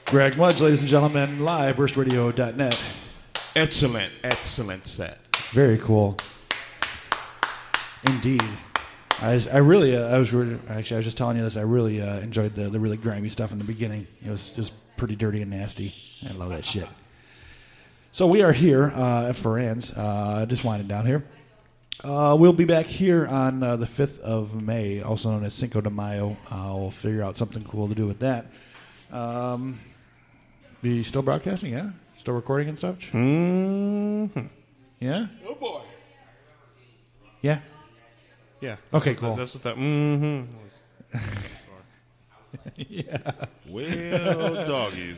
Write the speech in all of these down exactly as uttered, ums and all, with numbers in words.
Greg Mudge, ladies and gentlemen, live, burst radio dot net. Excellent, excellent set. Very cool. Indeed. I, was, I really, uh, I was really, actually, I was just telling you this. I really uh, enjoyed the, the really grimy stuff in the beginning. It was just pretty dirty and nasty. I love that shit. So we are here uh, at Ferran's, uh, just winding down here. Uh, we'll be back here on uh, the fifth of May, also known as Cinco de Mayo. Uh, we'll figure out something cool to do with that. Um, be still broadcasting, yeah? Still recording and such? Mm-hmm. Yeah? Oh, boy. Yeah? Yeah. Okay, cool. That's what that mm-hmm was. Yeah. Well, doggies.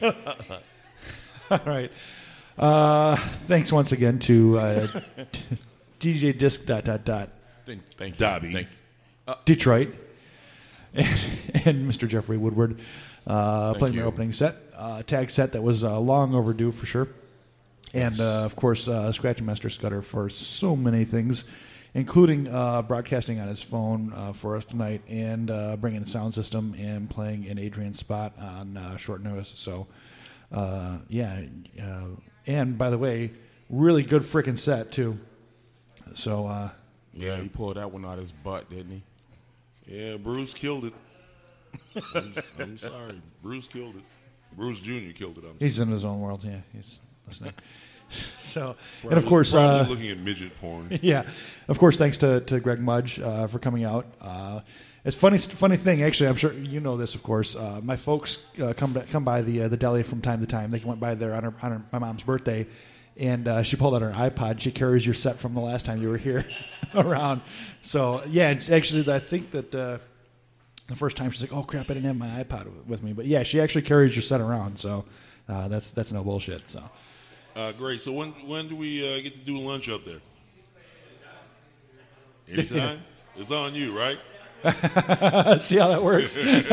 All right. Uh, thanks once again to uh, D J Disc dot dot dot Thank, thank you. Dobby. Thank you. Detroit and, and Mister Jeffrey Woodward uh, Thank playing you. their opening set, uh, tag set that was uh, long overdue for sure. And uh, of course, uh, Scratch Master Scudder for so many things, including uh, broadcasting on his phone uh, for us tonight and uh, bringing a sound system and playing in Adrian's spot on uh, short notice. So, uh, yeah. Uh, and by the way, really good freaking set, too. So, uh, Yeah, he pulled that one out of his butt, didn't he? Yeah, Bruce killed it. I'm, I'm sorry. Bruce killed it. Bruce Junior killed it. I'm he's sorry. in his own world, yeah. He's listening. So, Probably, and of course, probably uh, looking at midget porn. yeah, of course, thanks to, to Greg Mudge uh, for coming out. Uh, it's funny, funny thing. Actually, I'm sure you know this. Of course, uh, my folks uh, come to, come by the uh, the deli from time to time. They went by there on, her, on her, my mom's birthday, and uh, she pulled out her iPod. She carries your set from the last time you were here around. So yeah, it's actually, I think that uh, the first time she's like, "Oh crap, I didn't have my iPod with me." But yeah, she actually carries your set around. So uh, that's that's no bullshit. So. Uh, great. So when when do we uh, get to do lunch up there? Anytime? It's on you, right? See how that works?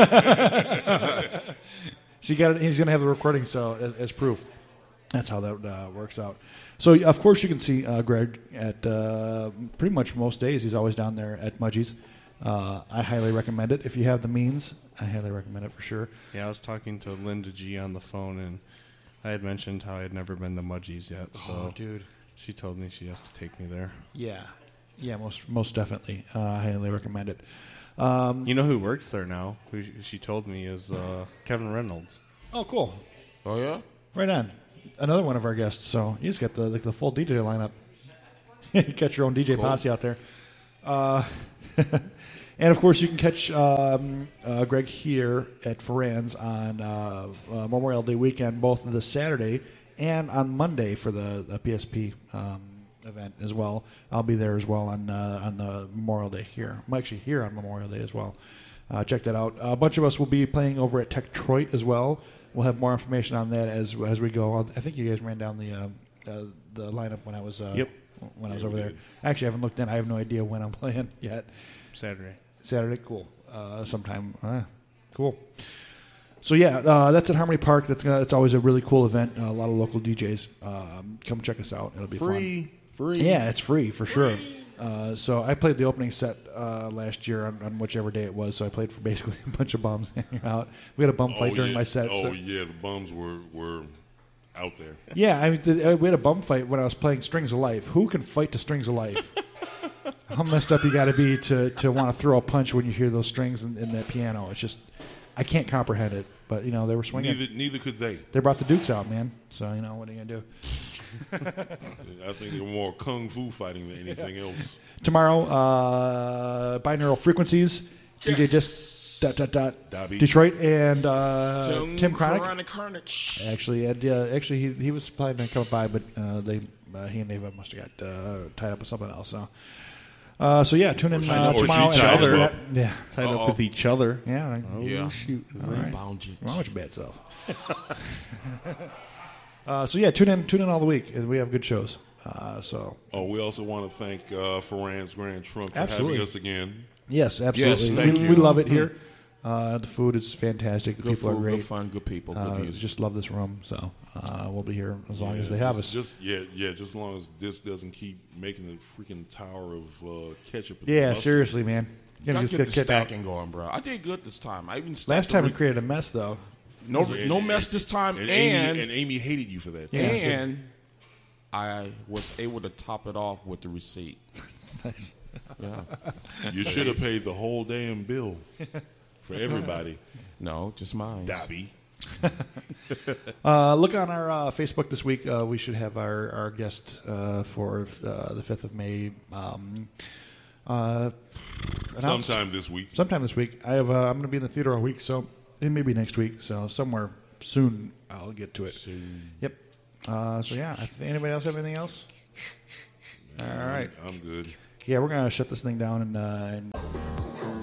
So you got it, he's going to have the recording so as, as proof. That's how that uh, works out. So, of course, you can see uh, Greg at uh, pretty much most days. He's always down there at Mudgie's. Uh, I highly recommend it. If you have the means, I highly recommend it for sure. Yeah, I was talking to Linda G on the phone, and I had mentioned how I had never been to Mudgie's yet. So Oh, dude. she told me she has to take me there. Yeah. Yeah, most most definitely. Uh, I highly recommend it. Um, You know who works there now? Who she told me is uh, Kevin Reynolds. oh, cool. Oh, yeah? Right on. Another one of our guests. So you just got the like the full D J lineup. You got your own D J Cool. posse out there. Uh, and of course, you can catch um, uh, Greg here at Ferran's on uh, uh, Memorial Day weekend, both this Saturday and on Monday for the, the P S P um, event as well. I'll be there as well on uh, on the Memorial Day here. I'm actually here on Memorial Day as well. Uh, check that out. A bunch of us will be playing over at Techtroit as well. We'll have more information on that as as we go. I think you guys ran down the uh, uh, the lineup when I was uh, Yep. when I was Yeah, over we there. did. Actually, I haven't looked in. I have no idea when I'm playing yet. Saturday. Saturday, cool. Uh, sometime, uh, cool. So yeah, uh, that's at Harmony Park. That's gonna, it's always a really cool event. Uh, a lot of local D Js. Um, come check us out. It'll be Free. Free. fun. Yeah, it's free for sure. Uh, so I played the opening set uh, last year on, on whichever day it was. So I played for basically a bunch of bums hanging out. We had a bum Oh, fight during yeah. my set. Oh, so. yeah. The bums were, were out there. Yeah, I mean, the, uh, we had a bum fight when I was playing Strings of Life. Who can fight to Strings of Life? How messed up you got to be to to want to throw a punch when you hear those strings in, in that piano? It's just, I can't comprehend it. But you know, they were swinging. Neither, neither could they. They brought the Dukes out, man. So you know, what are you gonna do? I think they were more kung fu fighting than anything else. Tomorrow, uh, binaural frequencies, D J Disc dot dot dot Dobby. Detroit and uh, Tim Chronic. Chronic Carnage. Actually, Ed, uh, actually, he he was planning to come by, but uh, they uh, he and Ava must have got uh, tied up with something else. So, uh, so yeah, tune in uh, Or she tomorrow. tied after him that. up. Yeah, Tied Uh-oh. up with each other. yeah. Right. Oh, Yeah. shoot. All right. Bound you. Wrong with your bad self. uh, so yeah, tune in, tune in all the week. We have good shows. Uh, so Oh, we also want to thank uh, Ferran's Grand Trunk for Absolutely. having us again. yes, absolutely. Yes, thank we, you. we love it here. Uh, the food is fantastic. The Good people food, are great. good fun, good people, good Uh, music. just love this room. So uh, we'll be here as long Yeah, as they have just, us. Just yeah, yeah. Just as long as this doesn't keep making the freaking tower of uh, ketchup. and yeah, mustard. seriously, man. You're gonna Gotta just get get the kicked out. stacking going, bro. I did good this time. I even stacked Last the time we re- created a mess, though. no And- no and- mess this time, And, and Amy, and Amy hated you for that. Yeah. and I was able to top it off with the receipt. Nice. Yeah. You should have paid the whole damn bill for everybody, No, just mine. Dobby. Uh, look on our uh, Facebook this week. Uh, we should have our, our guest uh, for uh, the fifth of May. Um, uh, announced Sometime this week. Sometime this week. I have. Uh, I'm going to be in the theater all week, so it may be next week. So somewhere soon, I'll get to it. Soon. Yep. Uh, so yeah. If anybody else have anything else? All right. I'm good. Yeah, we're gonna shut this thing down and. Uh, and